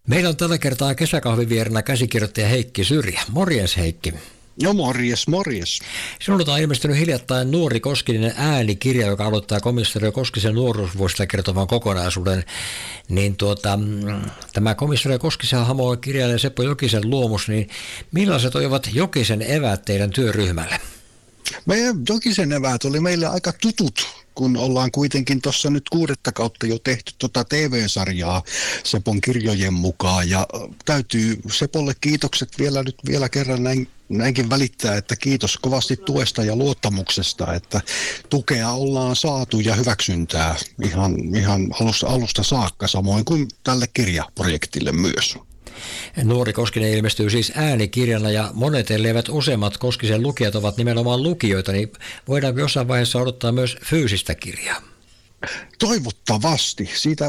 Meillä on tällä kertaa kesäkahvivieränä käsikirjoittaja Heikki Syrjä. Morjes Heikki. No morjes, morjes. Sinulta on ilmestynyt hiljattain Nuori Koskinen äänikirja, joka aloittaa komissario Koskisen nuoruusvuosista kertovan kokonaisuuden. Niin tämä komissario Koskisen hahmo kirjailija Seppo Jokisen luomus, niin millaiset olivat Jokisen eväät teidän työryhmälle? Meidän Jokisen eväät oli meille aika tutut, kun ollaan kuitenkin tuossa nyt 6. kautta jo tehty TV-sarjaa Sepon kirjojen mukaan. Ja täytyy Sepolle kiitokset vielä kerran näinkin välittää, että kiitos kovasti tuesta ja luottamuksesta, että tukea ollaan saatu ja hyväksyntää ihan alusta saakka, samoin kuin tälle kirjaprojektille myös. Nuori Koskinen ilmestyy siis äänikirjana ja monet, elleivät useimmat Koskisen lukijat ovat nimenomaan lukijoita, niin voidaanko jossain vaiheessa odottaa myös fyysistä kirjaa? Toivottavasti. Siitä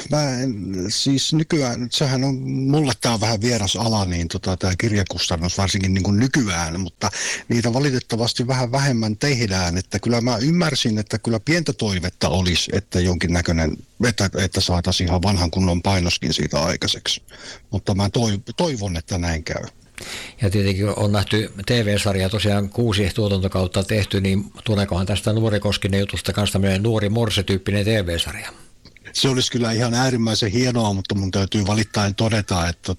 siis nykyään, sehän on, mulle tämä on vähän vieras ala, niin tämä kirjakustannus varsinkin niin kuin nykyään, mutta niitä valitettavasti vähän vähemmän tehdään, että kyllä mä ymmärsin, että kyllä pientä toivetta olisi, että jonkinnäköinen, että saataisiin ihan vanhan kunnon painoskin siitä aikaiseksi, mutta mä toivon, että näin käy. Ja tietenkin on nähty TV-sarja tosiaan 6 tuotantokautta tehty, niin tuleekohan tästä Nuori Koskinen jutusta kanssa tämmöinen Nuori Morse-tyyppinen TV-sarja? Se olisi kyllä ihan äärimmäisen hienoa, mutta mun täytyy valittain todeta, että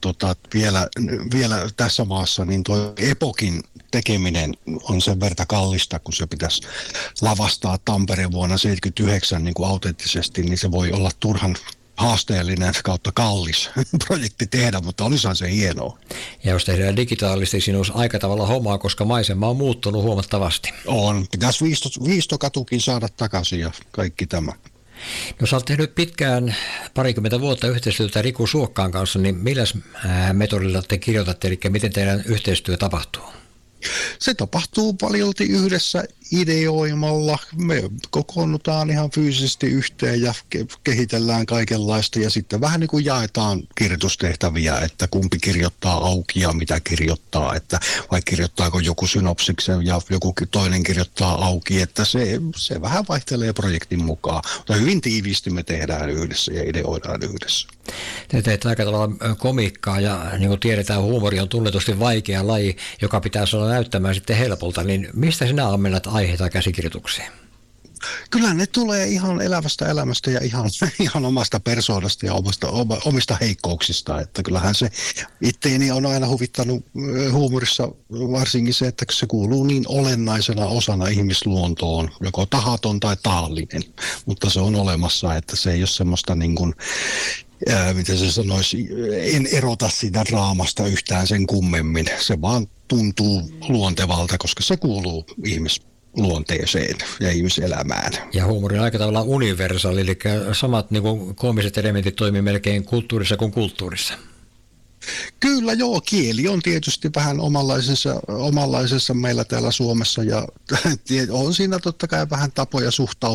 vielä tässä maassa niin tuo Epokin tekeminen on sen verta kallista, kun se pitäisi lavastaa Tampereen vuonna 1979 niin kuin autenttisesti, niin se voi olla turhan haasteellinen kautta kallis projekti tehdä, mutta olisihan se hienoa. Ja jos tehdään digitaalisesti, siinä olisi aika tavalla hommaa, koska maisema on muuttunut huomattavasti. On. Pitäisi Viistokatukin saada takaisin ja kaikki tämä. No sä oot tehnyt pitkään 20 vuotta yhteistyötä Riku Suokkaan kanssa, niin milläs metodilla te kirjoitatte, eli miten teidän yhteistyö tapahtuu? Se tapahtuu paljolti yhdessä ideoimalla. Me kokoonnutaan ihan fyysisesti yhteen ja kehitellään kaikenlaista ja sitten vähän niin kuin jaetaan kirjoitustehtäviä, että kumpi kirjoittaa auki ja mitä kirjoittaa, että vai kirjoittaako joku synopsiksen ja joku toinen kirjoittaa auki, että se vähän vaihtelee projektin mukaan. Mutta hyvin tiiviisti me tehdään yhdessä ja ideoidaan yhdessä. Te teette aika tavalla komiikkaa ja niin kuin tiedetään, huumori on tunnetusti vaikea laji, joka pitää saada näyttämään sitten helpolta, niin mistä sinä ammennat aiheita käsikirjoitukseen? Kyllä ne tulee ihan elävästä elämästä ja ihan omasta persoonasta ja omista heikkouksista, että kyllähän se itteeni on aina huvittanut huumorissa varsinkin se, että se kuuluu niin olennaisena osana ihmisluontoon, joko tahaton tai tahallinen, mutta se on olemassa, että se ei ole semmoista niin kuin miten se sanoisi, en erota sitä draamasta yhtään sen kummemmin. Se vaan tuntuu luontevalta, koska se kuuluu ihmisluonteeseen ja ihmiselämään. Ja huumori on aika tavalla universaali, eli samat niin kuin koomiset elementit toimii melkein kulttuurissa kuin kulttuurissa. Kyllä joo, kieli on tietysti vähän omanlaisensa meillä täällä Suomessa ja on siinä totta kai vähän tapoja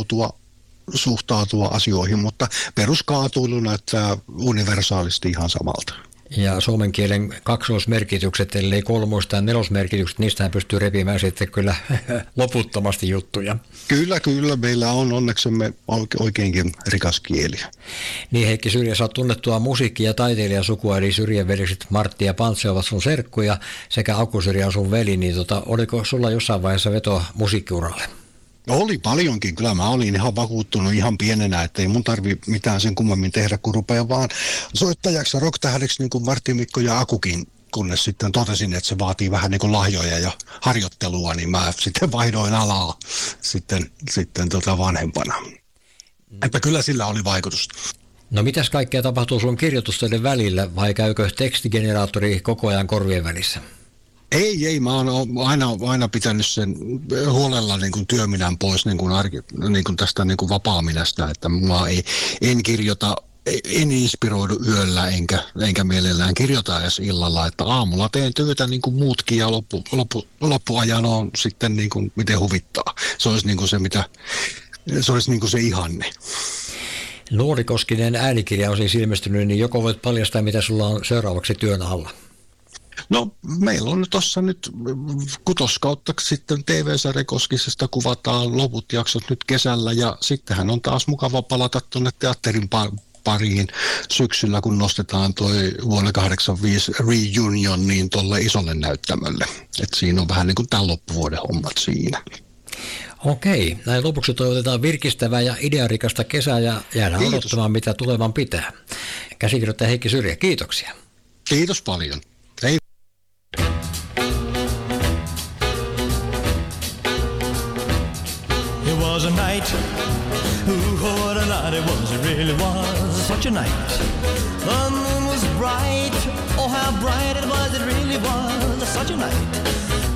suhtautua asioihin, mutta peruskaatuilu näyttää universaalisti ihan samalta. Ja suomen kielen kaksoismerkitykset, ellei kolmois- tai nelosmerkitykset, niistähän pystyy repimään sitten kyllä loputtomasti juttuja. Kyllä, meillä on onneksemme oikeinkin rikas kieli. Niin Heikki Syrjä, sä oot tunnettua musiikki- ja taiteilijasukua, eli Syrjän veljekset Martti ja Pantse ovat sun serkkuja, sekä Aku Syrjä on sun veli, niin oliko sulla jossain vaiheessa veto musiikkiuralle? Oli paljonkin, kyllä mä olin ihan vakuuttunut ihan pienenä, että ei mun tarvi mitään sen kummemmin tehdä, kun rupeaa vaan soittajaksi ja rocktähdeksi niin kuin Martti, Mikko ja Akukin, kunnes sitten totesin, että se vaatii vähän niin kuin lahjoja ja harjoittelua, niin mä sitten vaihdoin alaa sitten vanhempana. Että kyllä sillä oli vaikutusta. No mitäs kaikkea tapahtuu sun kirjoitusten välillä, vai käykö tekstigeneraattori koko ajan korvien välissä? Ei, mä oon aina pitänyt sen huolella niin kuin työminän pois niin kuin tästä niin kuin vapaaminästä, että mä en kirjoita, en inspiroidu yöllä enkä mielellään kirjoita edes illalla, että aamulla teen työtä niin kuin muutkin ja loppuajan on sitten niin kuin miten huvittaa. Se olisi niin kuin se ihanne. Nuori Koskinen äänikirja on siis ilmestynyt, niin joko voit paljastaa, mitä sulla on seuraavaksi työn alla? No meillä on tuossa nyt 6. kautta sitten TV-sarja Koskisesta kuvataan loput jaksot nyt kesällä ja sittenhän on taas mukava palata tuonne teatterin pariin syksyllä, kun nostetaan toi vuonna 85 reunion niin tolle isolle näyttämölle. Et siinä on vähän niin kuin tämän loppuvuoden hommat siinä. Okei, näin lopuksi toivotetaan virkistävää ja idearikasta kesää ja jäädään odottamaan, mitä tulevan pitää. Käsikirjoittaja Heikki Syrjä, kiitoksia. Kiitos paljon. Hei. It was a night, what a night it was, it really was such a night. The moon was bright, oh how bright it was, it really was such a night.